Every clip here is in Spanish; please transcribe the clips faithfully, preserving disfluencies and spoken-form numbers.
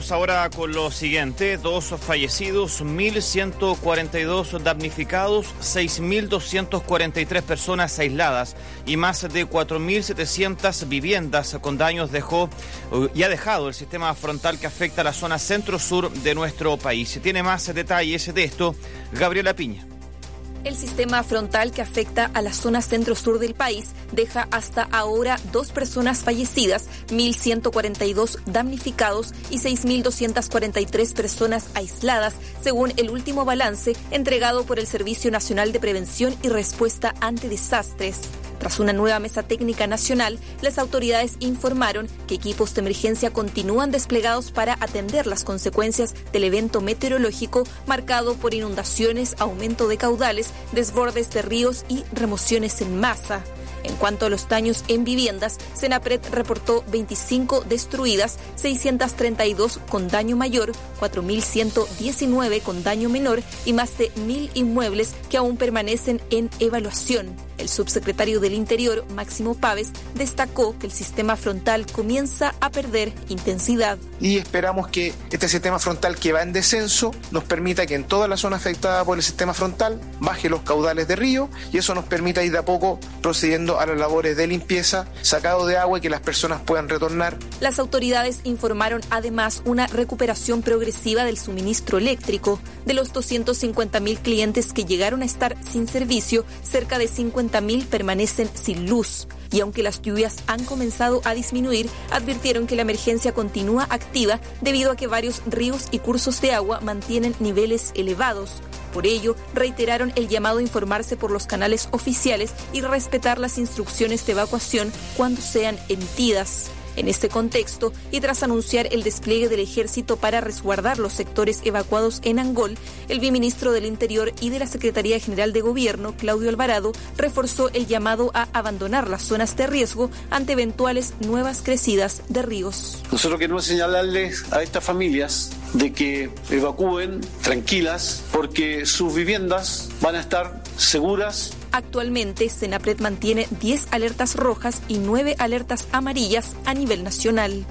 Vamos ahora con lo siguiente. Dos fallecidos, mil ciento cuarenta y dos damnificados, seis mil doscientas cuarenta y tres personas aisladas y más de cuatro mil setecientas viviendas con daños dejó y ha dejado el sistema frontal que afecta a la zona centro-sur de nuestro país. Tiene más detalles de esto Gabriela Piña. El sistema frontal que afecta a la zona centro-sur del país deja hasta ahora dos personas fallecidas, mil ciento cuarenta y dos damnificados y seis mil doscientas cuarenta y tres personas aisladas, según el último balance entregado por el Servicio Nacional de Prevención y Respuesta ante Desastres. Tras una nueva mesa técnica nacional, las autoridades informaron que equipos de emergencia continúan desplegados para atender las consecuencias del evento meteorológico marcado por inundaciones, aumento de caudales, desbordes de ríos y remociones en masa. En cuanto a los daños en viviendas, Senapred reportó veinticinco destruidas, seiscientas treinta y dos con daño mayor, cuatro mil ciento diecinueve con daño menor y más de mil inmuebles que aún permanecen en evaluación. El subsecretario del Interior, Máximo Pávez, destacó que el sistema frontal comienza a perder intensidad. Y esperamos que este sistema frontal que va en descenso nos permita que en toda la zona afectada por el sistema frontal baje los caudales de río y eso nos permita ir de a poco procediendo a las labores de limpieza, sacado de agua y que las personas puedan retornar. Las autoridades informaron además una recuperación progresiva del suministro eléctrico. De los doscientos cincuenta mil clientes que llegaron a estar sin servicio, cerca de cincuenta mil permanecen sin luz. Y aunque las lluvias han comenzado a disminuir, advirtieron que la emergencia continúa activa debido a que varios ríos y cursos de agua mantienen niveles elevados. Por ello, reiteraron el llamado a informarse por los canales oficiales y respetar las instrucciones de evacuación cuando sean emitidas. En este contexto, y tras anunciar el despliegue del ejército para resguardar los sectores evacuados en Angol, el viceministro del Interior y de la Secretaría General de Gobierno, Claudio Alvarado, reforzó el llamado a abandonar las zonas de riesgo ante eventuales nuevas crecidas de ríos. Nosotros queremos señalarles a estas familias de que evacúen tranquilas porque sus viviendas van a estar seguras. Actualmente, Senapred mantiene diez alertas rojas y nueve alertas amarillas a nivel nacional.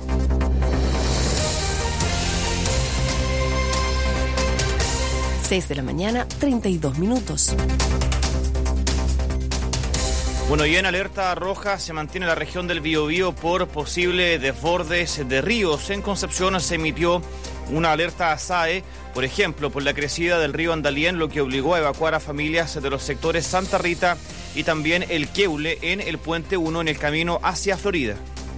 seis de la mañana, treinta y dos minutos. Bueno, y en alerta roja se mantiene la región del Biobío por posible desbordes de ríos. En Concepción se emitió una alerta a S A E, por ejemplo, por la crecida del río Andalién, lo que obligó a evacuar a familias de los sectores Santa Rita y también el Queule en el Puente uno en el camino hacia Florida.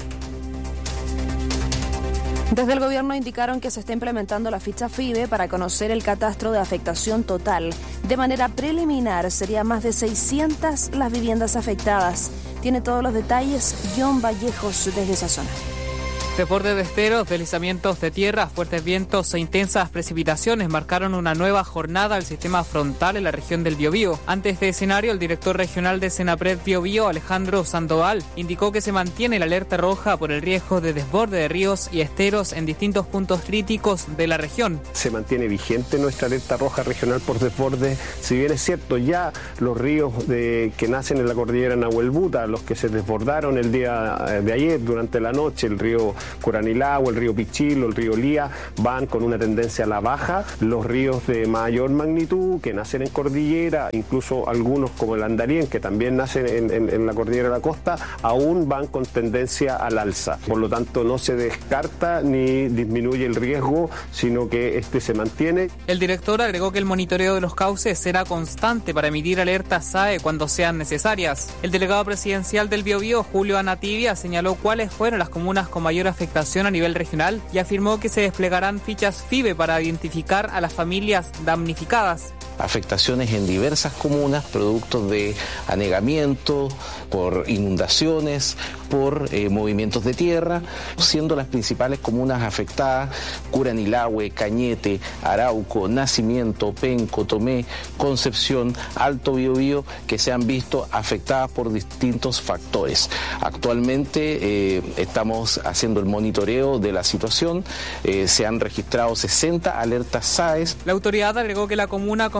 Desde el gobierno indicaron que se está implementando la ficha FIBE para conocer el catastro de afectación total. De manera preliminar, serían más de seiscientas las viviendas afectadas. Tiene todos los detalles John Vallejos desde esa zona. Desbordes de esteros, deslizamientos de tierra, fuertes vientos e intensas precipitaciones marcaron una nueva jornada al sistema frontal en la región del Biobío. Ante este escenario, el director regional de Senapred Biobío, Alejandro Sandoval, indicó que se mantiene la alerta roja por el riesgo de desborde de ríos y esteros en distintos puntos críticos de la región. Se mantiene vigente nuestra alerta roja regional por desborde. Si bien es cierto, ya los ríos de, que nacen en la cordillera Nahuelbuta, los que se desbordaron el día de ayer durante la noche, el río Curanilagua, el río Pichilo, el río Lía, van con una tendencia a la baja. Los ríos de mayor magnitud que nacen en cordillera, incluso algunos como el Andalién, que también nacen en, en, en la cordillera de la costa, aún van con tendencia al alza. Por lo tanto, no se descarta ni disminuye el riesgo, sino que este se mantiene. El director agregó que el monitoreo de los cauces será constante para emitir alertas S A E cuando sean necesarias. El delegado presidencial del Biobío, Julio Anativia, señaló cuáles fueron las comunas con mayor afectación a nivel regional y afirmó que se desplegarán fichas FIBE para identificar a las familias damnificadas. Afectaciones en diversas comunas, producto de anegamiento, por inundaciones, por eh, movimientos de tierra, siendo las principales comunas afectadas Curanilahue, Cañete, Arauco, Nacimiento, Penco, Tomé, Concepción, Alto Biobío, que se han visto afectadas por distintos factores. Actualmente eh, estamos haciendo el monitoreo de la situación, eh, se han registrado sesenta alertas S A E S. La autoridad agregó que la comuna con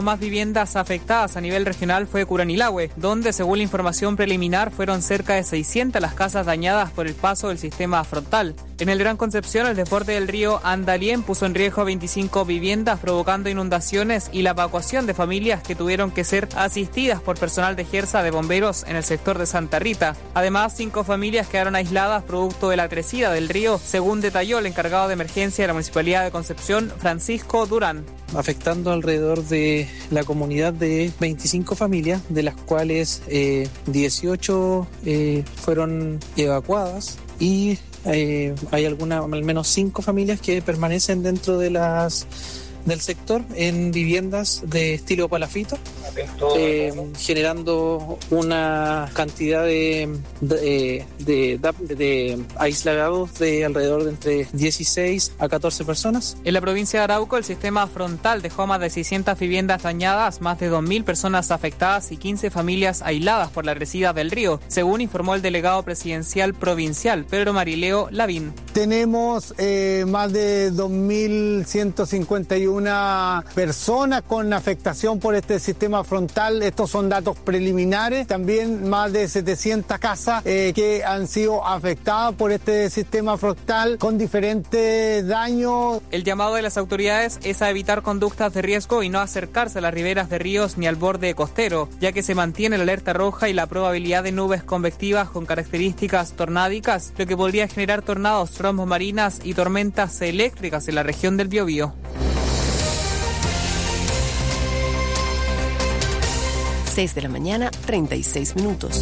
con más viviendas afectadas a nivel regional fue Curanilahue, donde según la información preliminar fueron cerca de seiscientas las casas dañadas por el paso del sistema frontal. En el Gran Concepción, el desborde del río Andalién puso en riesgo veinticinco viviendas, provocando inundaciones y la evacuación de familias que tuvieron que ser asistidas por personal de Gersa de bomberos en el sector de Santa Rita. Además, cinco familias quedaron aisladas producto de la crecida del río, según detalló el encargado de emergencia de la Municipalidad de Concepción, Francisco Durán. Afectando alrededor de la comunidad de veinticinco familias, de las cuales eh, dieciocho eh, fueron evacuadas y eh, hay algunas, al menos cinco familias que permanecen dentro de las del sector en viviendas de estilo palafito, eh, generando una cantidad de, de, de, de, de aislados de alrededor de entre dieciséis a catorce personas. En la provincia de Arauco, el sistema frontal dejó más de seiscientas viviendas dañadas, más de dos mil personas afectadas y quince familias aisladas por la crecida del río, según informó el delegado presidencial provincial, Pedro Marileo Lavín. Tenemos eh, más de dos mil ciento cincuenta y una personas con afectación por este sistema frontal. Estos son datos preliminares. También más de setecientas casas eh, que han sido afectadas por este sistema frontal con diferentes daños. El llamado de las autoridades es a evitar conductas de riesgo y no acercarse a las riberas de ríos ni al borde costero, ya que se mantiene la alerta roja y la probabilidad de nubes convectivas con características tornádicas, lo que podría generar tornados, trombos marinas y tormentas eléctricas en la región del Biobío. seis de la mañana, treinta y seis minutos.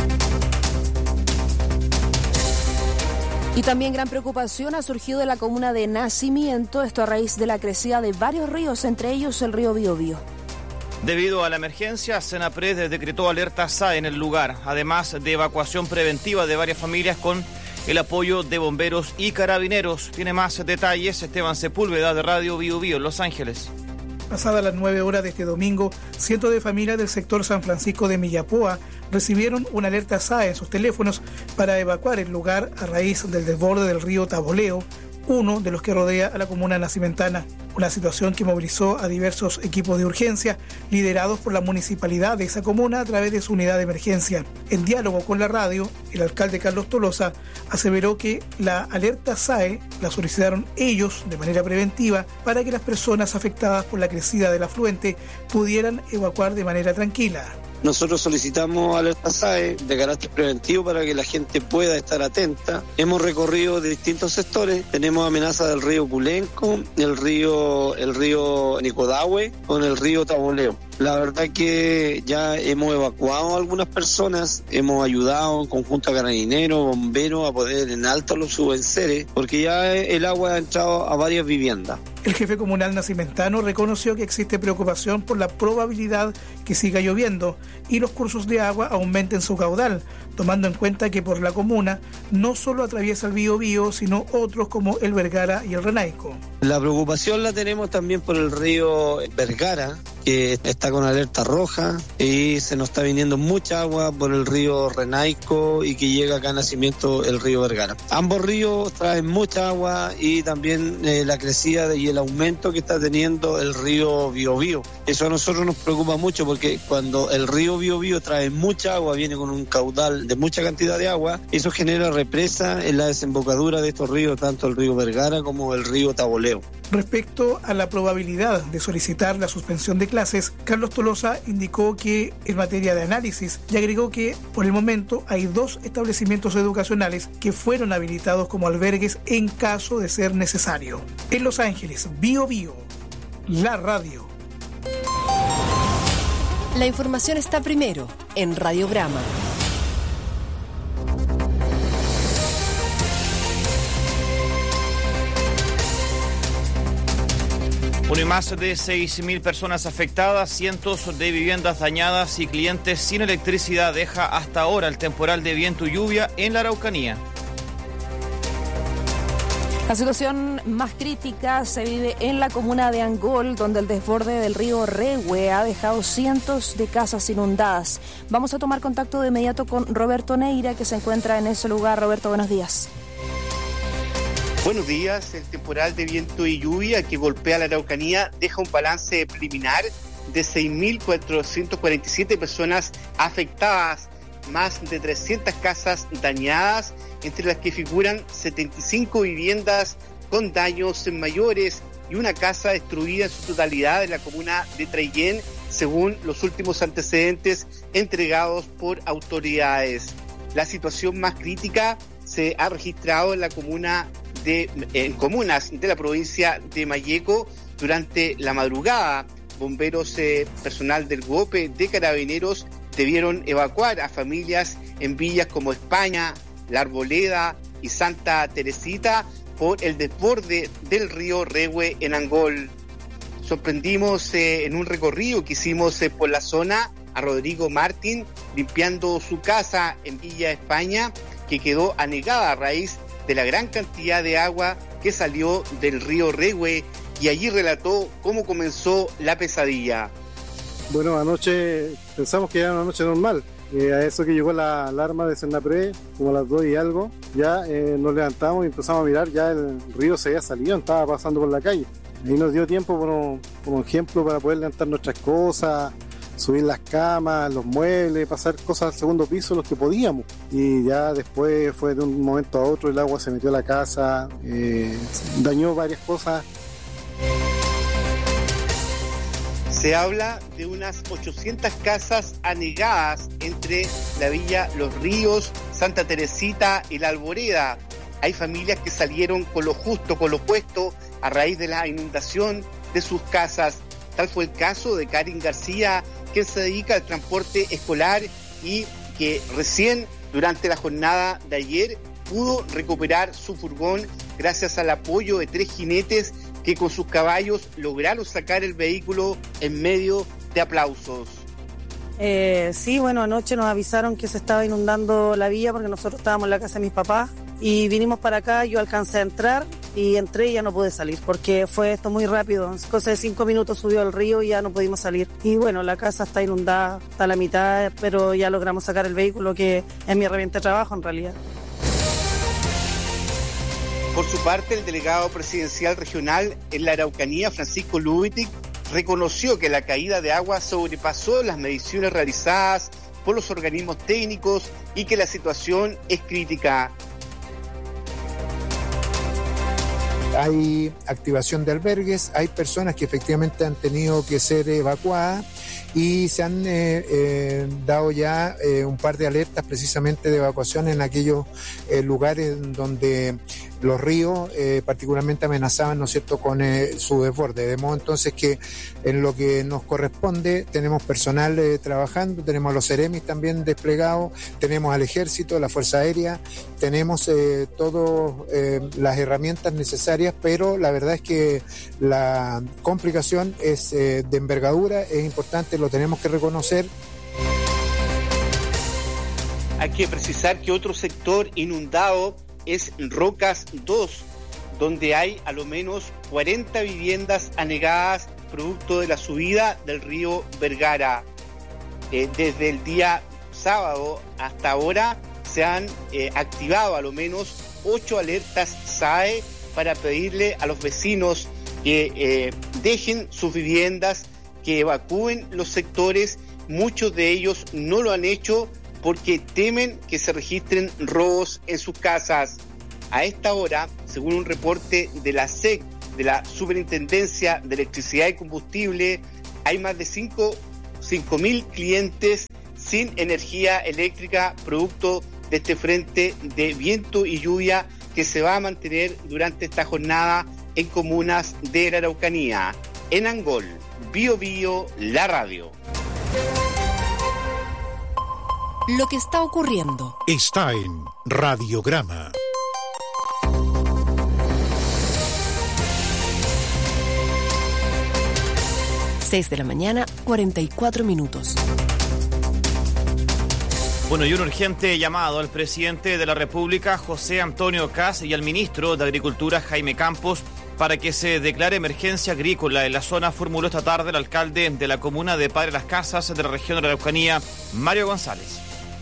Y también gran preocupación ha surgido de la comuna de Nacimiento, esto a raíz de la crecida de varios ríos, entre ellos el río Biobío. Debido a la emergencia, Senapred decretó alerta S A E en el lugar, además de evacuación preventiva de varias familias con el apoyo de bomberos y carabineros. Tiene más detalles Esteban Sepúlveda de Radio Biobío en Los Ángeles. Pasadas las nueve horas de este domingo, cientos de familias del sector San Francisco de Millapoa recibieron una alerta S A E en sus teléfonos para evacuar el lugar a raíz del desborde del río Taboleo, uno de los que rodea a la comuna nacimentana. Una situación que movilizó a diversos equipos de urgencia liderados por la municipalidad de esa comuna a través de su unidad de emergencia. En diálogo con la radio, el alcalde Carlos Tolosa aseveró que la alerta S A E la solicitaron ellos de manera preventiva para que las personas afectadas por la crecida del afluente pudieran evacuar de manera tranquila. Nosotros solicitamos alerta S A E de carácter preventivo para que la gente pueda estar atenta. Hemos recorrido de distintos sectores. Tenemos amenaza del río Culenco, el río, el río Nicodahue, con el río Taboleo. La verdad que ya hemos evacuado a algunas personas, hemos ayudado en conjunto a carabineros, bomberos a poner en alto los subenseres, porque ya el agua ha entrado a varias viviendas. El jefe comunal nacimentano reconoció que existe preocupación por la probabilidad que siga lloviendo y los cursos de agua aumenten su caudal, tomando en cuenta que por la comuna no solo atraviesa el Biobío, sino otros como el Vergara y el Renaico. La preocupación la tenemos también por el río Vergara, que está con alerta roja, y se nos está viniendo mucha agua por el río Renaico y que llega acá a Nacimiento el río Vergara. Ambos ríos traen mucha agua y también eh, la crecida y el aumento que está teniendo el río Biobío. Eso a nosotros nos preocupa mucho porque cuando el río Biobío trae mucha agua, viene con un caudal de mucha cantidad de agua, eso genera represa en la desembocadura de estos ríos, tanto el río Vergara como el río Taboleo. Respecto a la probabilidad de solicitar la suspensión de clases, Carlos Tolosa indicó que en materia de análisis y agregó que por el momento hay dos establecimientos educacionales que fueron habilitados como albergues en caso de ser necesario. En Los Ángeles, Biobío, la radio. La información está primero en Radiograma. Bueno, y más de seis mil personas afectadas, cientos de viviendas dañadas y clientes sin electricidad deja hasta ahora el temporal de viento y lluvia en la Araucanía. La situación más crítica se vive en la comuna de Angol, donde el desborde del río Rehue ha dejado cientos de casas inundadas. Vamos a tomar contacto de inmediato con Roberto Neira, que se encuentra en ese lugar. Roberto, buenos días. Buenos días. El temporal de viento y lluvia que golpea la Araucanía deja un balance preliminar de seis mil cuatrocientas cuarenta y siete personas afectadas, más de trescientas casas dañadas, entre las que figuran setenta y cinco viviendas con daños mayores y una casa destruida en su totalidad en la comuna de Traillén, según los últimos antecedentes entregados por autoridades. La situación más crítica se ha registrado en la comuna de, en comunas de la provincia de Malleco durante la madrugada. Bomberos, eh, personal del GUOPE, de Carabineros, debieron evacuar a familias en villas como España, La Arboleda y Santa Teresita por el desborde del río Rehue en Angol. Sorprendimos eh, en un recorrido que hicimos eh, por la zona a Rodrigo Martín limpiando su casa en Villa España, que quedó anegada a raíz de la gran cantidad de agua que salió del río Rehue, y allí relató cómo comenzó la pesadilla. Bueno, anoche pensamos que era una noche normal. Eh, a eso que llegó la alarma de Senapred, como a las dos y algo, ya eh, nos levantamos y empezamos a mirar, ya el río se había salido, estaba pasando por la calle. Ahí nos dio tiempo, como, como ejemplo, para poder levantar nuestras cosas, subir las camas, los muebles, pasar cosas al segundo piso, los que podíamos. Y ya después fue de un momento a otro, el agua se metió a la casa, eh, dañó varias cosas. Se habla de unas ochocientas casas anegadas entre la villa Los Ríos, Santa Teresita y La Arboleda. Hay familias que salieron con lo justo, con lo puesto, a raíz de la inundación de sus casas. Tal fue el caso de Karin García, quien se dedica al transporte escolar y que recién durante la jornada de ayer pudo recuperar su furgón gracias al apoyo de tres jinetes que con sus caballos lograron sacar el vehículo en medio de aplausos. Eh, sí, bueno, anoche nos avisaron que se estaba inundando la villa porque nosotros estábamos en la casa de mis papás y vinimos para acá. Yo alcancé a entrar y entré y ya no pude salir porque fue esto muy rápido. Cosa de cinco minutos subió al río y ya no pudimos salir. Y bueno, la casa está inundada, está a la mitad, pero ya logramos sacar el vehículo, que es mi herramienta de trabajo en realidad. Por su parte, el delegado presidencial regional en la Araucanía, Francisco Lubitic, reconoció que la caída de agua sobrepasó las mediciones realizadas por los organismos técnicos y que la situación es crítica. Hay activación de albergues, hay personas que efectivamente han tenido que ser evacuadas y se han eh, eh, dado ya eh, un par de alertas precisamente de evacuación en aquellos eh, lugares donde los ríos eh, particularmente amenazaban, ¿no es cierto?, con eh, su desborde. De modo entonces que en lo que nos corresponde tenemos personal eh, trabajando, tenemos a los Ceremis también desplegados, tenemos al Ejército, la Fuerza Aérea, tenemos eh, todas eh, las herramientas necesarias, pero la verdad es que la complicación es eh, de envergadura, es importante, lo tenemos que reconocer. Hay que precisar que otro sector inundado es Rocas dos, donde hay a lo menos cuarenta viviendas anegadas producto de la subida del río Vergara. Eh, desde el día sábado hasta ahora se han eh, activado a lo menos ocho alertas S A E para pedirle a los vecinos que eh, dejen sus viviendas, que evacúen los sectores. Muchos de ellos no lo han hecho porque temen que se registren robos en sus casas. A esta hora, según un reporte de la S E C, de la Superintendencia de Electricidad y Combustible, hay más de cinco mil clientes sin energía eléctrica producto de este frente de viento y lluvia que se va a mantener durante esta jornada en comunas de la Araucanía. En Angol, Bio Bio, la radio. Lo que está ocurriendo está en Radiograma. seis de la mañana, cuarenta y cuatro minutos. Bueno, y un urgente llamado al presidente de la República, José Antonio Kast, y al ministro de Agricultura, Jaime Campos, para que se declare emergencia agrícola en la zona, formuló esta tarde el alcalde de la comuna de Padre Las Casas de la región de la Araucanía, Mario González.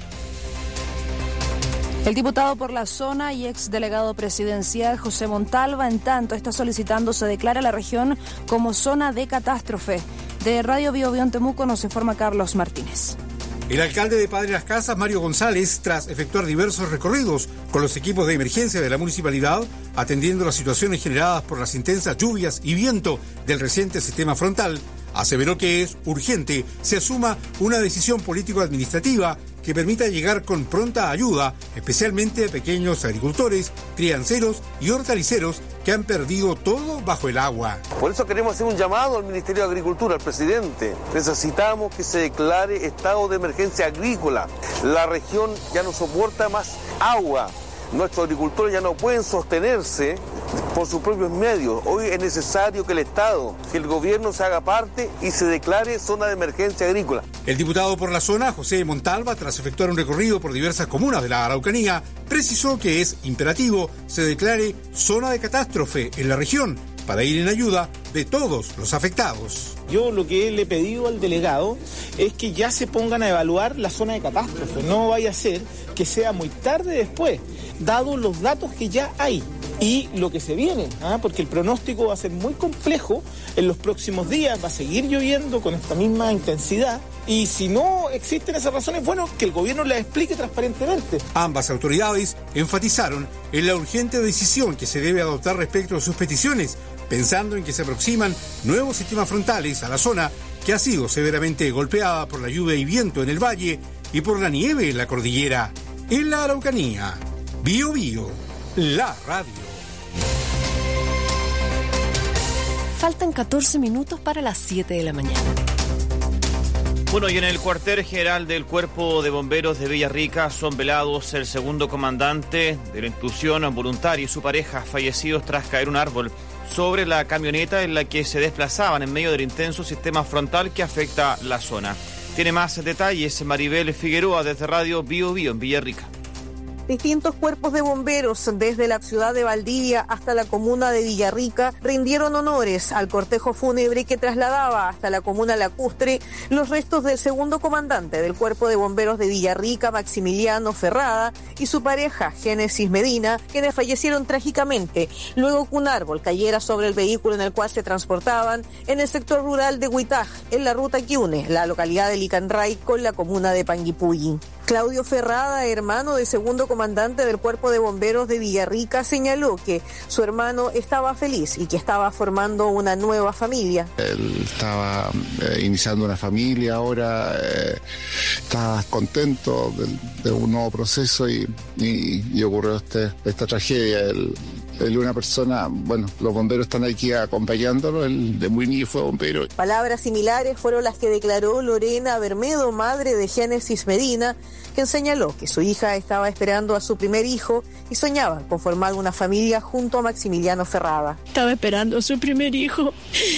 El diputado por la zona y ex delegado presidencial José Montalva, en tanto, está solicitando se declare la región como zona de catástrofe. De Radio Bio Bio en Temuco nos informa Carlos Martínez. El alcalde de Padre Las Casas, Mario González, tras efectuar diversos recorridos con los equipos de emergencia de la municipalidad, atendiendo las situaciones generadas por las intensas lluvias y viento del reciente sistema frontal, aseveró que es urgente se asuma una decisión político-administrativa que permita llegar con pronta ayuda, especialmente a pequeños agricultores, crianceros y hortaliceros que han perdido todo bajo el agua. Por eso queremos hacer un llamado al Ministerio de Agricultura, al presidente. Necesitamos que se declare estado de emergencia agrícola. La región ya no soporta más agua. Nuestros agricultores ya no pueden sostenerse por sus propios medios. Hoy es necesario que el Estado, que el gobierno se haga parte y se declare zona de emergencia agrícola. El diputado por la zona, José Montalva, tras efectuar un recorrido por diversas comunas de la Araucanía, precisó que es imperativo se declare zona de catástrofe en la región para ir en ayuda de todos los afectados. Yo lo que le he pedido al delegado es que ya se pongan a evaluar la zona de catástrofe. No vaya a ser que sea muy tarde después, dado los datos que ya hay y lo que se viene, ¿ah? porque el pronóstico va a ser muy complejo en los próximos días, va a seguir lloviendo con esta misma intensidad y si no existen esas razones, bueno, que el gobierno las explique transparentemente. Ambas autoridades enfatizaron en la urgente decisión que se debe adoptar respecto a sus peticiones, pensando en que se aproximan nuevos sistemas frontales a la zona que ha sido severamente golpeada por la lluvia y viento en el valle y por la nieve en la cordillera. En la Araucanía, Bio Bio, la radio. Faltan catorce minutos para las siete de la mañana. Bueno, y en el cuartel general del Cuerpo de Bomberos de Villarrica son velados el segundo comandante de la institución voluntaria y su pareja, fallecidos tras caer un árbol sobre la camioneta en la que se desplazaban en medio del intenso sistema frontal que afecta la zona. Tiene más detalles Maribel Figueroa desde Radio Bio Bio en Villarrica. Distintos cuerpos de bomberos, desde la ciudad de Valdivia hasta la comuna de Villarrica, rindieron honores al cortejo fúnebre que trasladaba hasta la comuna lacustre los restos del segundo comandante del Cuerpo de Bomberos de Villarrica, Maximiliano Ferrada, y su pareja, Génesis Medina, quienes fallecieron trágicamente luego que un árbol cayera sobre el vehículo en el cual se transportaban en el sector rural de Huitaj, en la ruta que une la localidad de Licanray con la comuna de Panguipulli. Claudio Ferrada, hermano del segundo comandante del Cuerpo de Bomberos de Villarrica, señaló que su hermano estaba feliz y que estaba formando una nueva familia. Él estaba eh, iniciando una familia ahora, eh, estaba contento de, de un nuevo proceso y, y, y ocurrió este, esta tragedia. Él, él una persona, bueno, los bomberos están aquí acompañándolo, él de muy niño fue bombero. Palabras similares fueron las que declaró Lorena Bermedo, madre de Génesis Medina, quien señaló que su hija estaba esperando a su primer hijo y soñaba con formar una familia junto a Maximiliano Ferrada. Estaba esperando a su primer hijo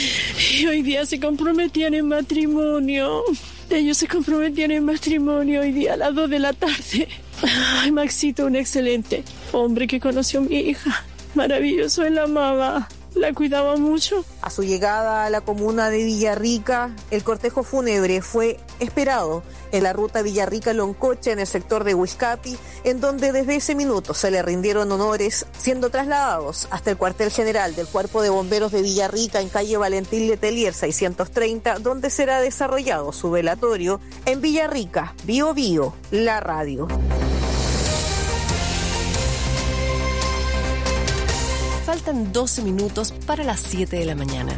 y hoy día se comprometían en matrimonio. Ellos se comprometían en matrimonio hoy día a las dos de la tarde. Ay, Maxito, un excelente hombre que conoció a mi hija. Maravilloso, él la amaba, la cuidaba mucho. A su llegada a la comuna de Villarrica, el cortejo fúnebre fue esperado en la ruta Villarrica-Loncocha, en el sector de Huizcapi, en donde desde ese minuto se le rindieron honores, siendo trasladados hasta el cuartel general del Cuerpo de Bomberos de Villarrica, en calle Valentín Letelier seiscientos treinta, donde será desarrollado su velatorio en Villarrica, Bio Bio, la radio. Faltan doce minutos para las siete de la mañana.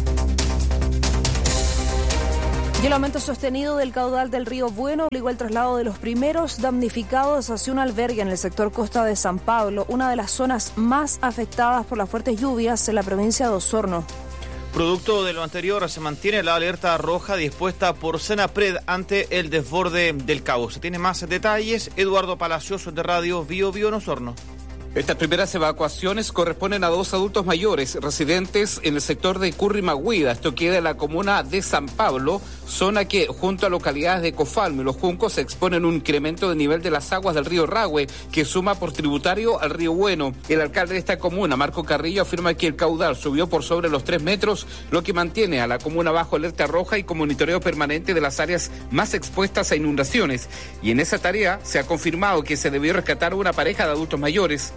Y el aumento sostenido del caudal del río Bueno obligó el traslado de los primeros damnificados hacia un albergue en el sector Costa de San Pablo, una de las zonas más afectadas por las fuertes lluvias en la provincia de Osorno. Producto de lo anterior, se mantiene la alerta roja dispuesta por Senapred ante el desborde del Cabo. Se tiene más detalles, Eduardo Palacios de Radio Bio Bio en Osorno. Estas primeras evacuaciones corresponden a dos adultos mayores residentes en el sector de Currimahuida. Esto queda en la comuna de San Pablo, zona que junto a localidades de Cofalmo y Los Juncos se exponen un incremento de nivel de las aguas del río Rahue, que suma por tributario al río Bueno. El alcalde de esta comuna, Marco Carrillo, afirma que el caudal subió por sobre los tres metros, lo que mantiene a la comuna bajo alerta roja y con monitoreo permanente de las áreas más expuestas a inundaciones. Y en esa tarea se ha confirmado que se debió rescatar una pareja de adultos mayores.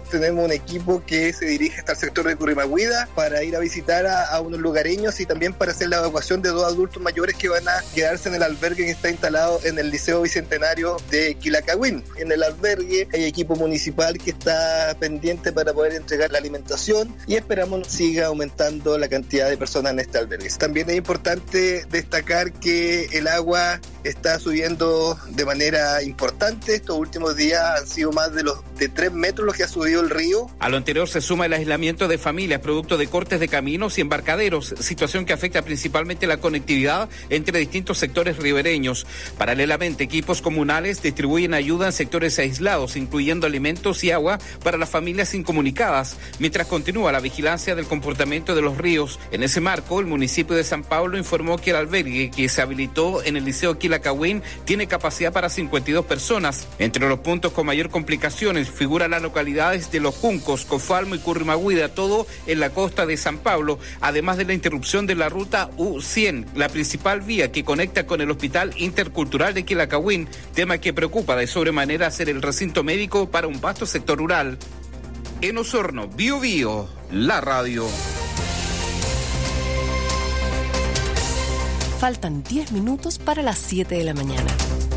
tenemos un equipo que se dirige hasta el sector de Currimagüida para ir a visitar a, a unos lugareños y también para hacer la evacuación de dos adultos mayores que van a quedarse en el albergue que está instalado en el Liceo Bicentenario de Quilacagüín. En el albergue hay equipo municipal que está pendiente para poder entregar la alimentación y esperamos siga aumentando la cantidad de personas en este albergue. También es importante destacar que el agua está subiendo de manera importante. Estos últimos días han sido más de los de tres metros los que ha subido el río. A lo anterior se suma el aislamiento de familias producto de cortes de caminos y embarcaderos, situación que afecta principalmente la conectividad entre distintos sectores ribereños. Paralelamente, equipos comunales distribuyen ayuda en sectores aislados, incluyendo alimentos y agua para las familias incomunicadas, mientras continúa la vigilancia del comportamiento de los ríos. En ese marco, el municipio de San Pablo informó que el albergue que se habilitó en el Liceo Quilacagüín tiene capacidad para cincuenta y dos personas. Entre los puntos con mayor complicaciones figuran las localidades de Los Juncos, Cofalmo y Currimagüida, todo en la costa de San Pablo, además de la interrupción de la ruta U cien, la principal vía que conecta con el Hospital Intercultural de Quilacagüín, tema que preocupa de sobremanera ser el recinto médico para un vasto sector rural. En Osorno, Bio Bio, la radio. Faltan diez minutos para las siete de la mañana.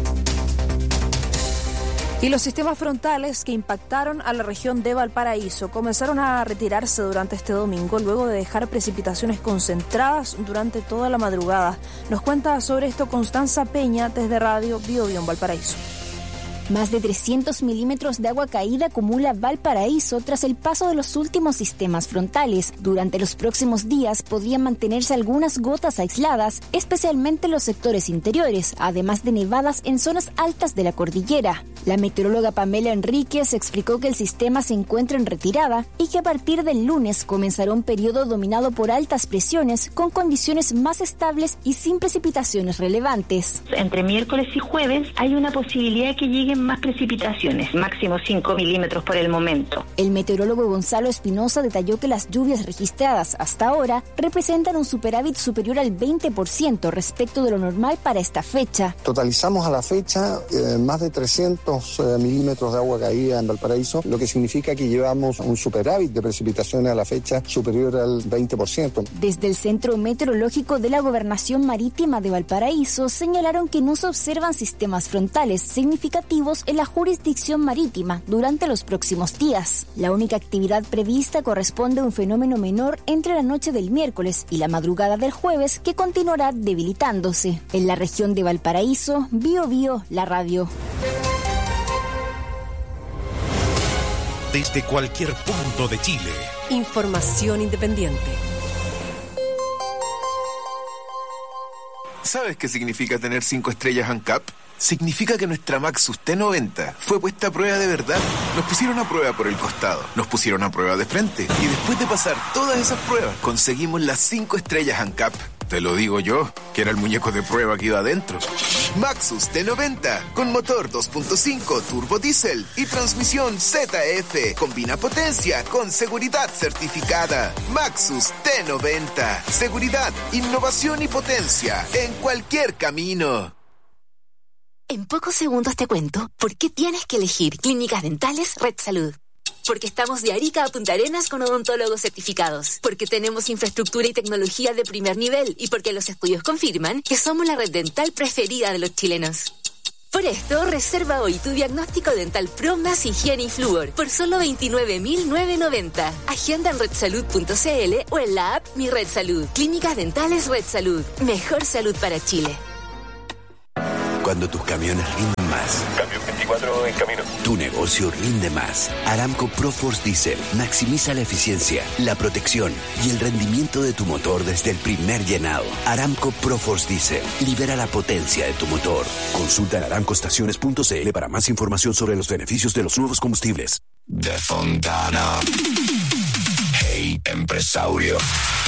Y los sistemas frontales que impactaron a la región de Valparaíso comenzaron a retirarse durante este domingo luego de dejar precipitaciones concentradas durante toda la madrugada. Nos cuenta sobre esto Constanza Peña desde Radio Bio Bio en Valparaíso. Más de trescientos milímetros de agua caída acumula Valparaíso tras el paso de los últimos sistemas frontales. Durante los próximos días podrían mantenerse algunas gotas aisladas, especialmente en los sectores interiores, además de nevadas en zonas altas de la cordillera. La meteoróloga Pamela Enríquez explicó que el sistema se encuentra en retirada y que a partir del lunes comenzará un periodo dominado por altas presiones con condiciones más estables y sin precipitaciones relevantes. Entre miércoles y jueves hay una posibilidad que lleguen más precipitaciones, máximo cinco milímetros por el momento. El meteorólogo Gonzalo Espinosa detalló que las lluvias registradas hasta ahora representan un superávit superior al veinte por ciento respecto de lo normal para esta fecha. Totalizamos a la fecha eh, más de trescientos eh, milímetros de agua caída en Valparaíso, lo que significa que llevamos un superávit de precipitaciones a la fecha superior al veinte por ciento. Desde el Centro Meteorológico de la Gobernación Marítima de Valparaíso señalaron que no se observan sistemas frontales significativos en la jurisdicción marítima durante los próximos días. La única actividad prevista corresponde a un fenómeno menor entre la noche del miércoles y la madrugada del jueves que continuará debilitándose. En la región de Valparaíso, Bio Bio, la radio. Desde cualquier punto de Chile. Información independiente. ¿Sabes qué significa tener cinco estrellas ANCAP? Significa que nuestra Maxus T noventa fue puesta a prueba de verdad. Nos pusieron a prueba por el costado, nos pusieron a prueba de frente y después de pasar todas esas pruebas conseguimos las cinco estrellas ANCAP. Te lo digo yo, que era el muñeco de prueba que iba adentro. Maxus T noventa, con motor dos punto cinco turbo diésel y transmisión Z F. Combina potencia con seguridad certificada. Maxus T noventa. Seguridad, innovación y potencia en cualquier camino. En pocos segundos te cuento por qué tienes que elegir Clínicas Dentales Red Salud. Porque estamos de Arica a Punta Arenas con odontólogos certificados. Porque tenemos infraestructura y tecnología de primer nivel. Y porque los estudios confirman que somos la red dental preferida de los chilenos. Por esto, reserva hoy tu diagnóstico dental Pro más higiene y flúor por solo veintinueve mil novecientos noventa. Agenda en red salud punto c l o en la app Mi Red Salud. Clínicas Dentales Red Salud. Mejor salud para Chile. Cuando tus camiones rinden más. Cambio veinticuatro en camino. Tu negocio rinde más. Aramco ProForce Diesel maximiza la eficiencia, la protección y el rendimiento de tu motor desde el primer llenado. Aramco ProForce Diesel libera la potencia de tu motor. Consulta en aramco estaciones punto c l para más información sobre los beneficios de los nuevos combustibles. De Fontana. Hey, empresario.